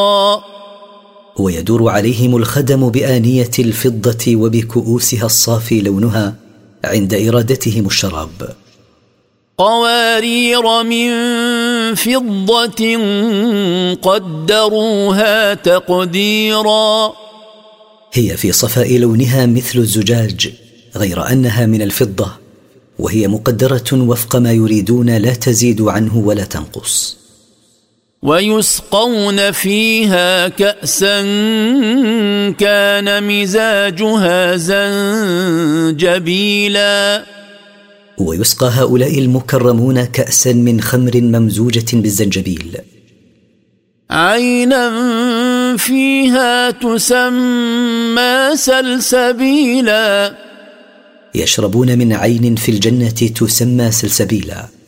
ويدور عليهم الخدم بآنية الفضة وبكؤوسها الصافي لونها عند إرادتهم الشراب. قوارير من فضة قدروها تقديرا. هي في صفاء لونها مثل الزجاج، غير أنها من الفضة، وهي مقدرة وفق ما يريدون، لا تزيد عنه ولا تنقص. ويسقون فيها كأسا كان مزاجها زنجبيلا. ويسقى هؤلاء المكرمون كأسا من خمر ممزوجة بالزنجبيل، عينا فيها تسمى سلسبيلا. يشربون من عين في الجنة تسمى سلسبيلا.